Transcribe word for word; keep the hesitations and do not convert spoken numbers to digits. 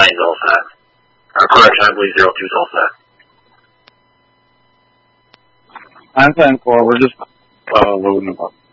nine's all set. Or correction, I believe zero two's all set. I'm ten four, we're just uh, loading them up.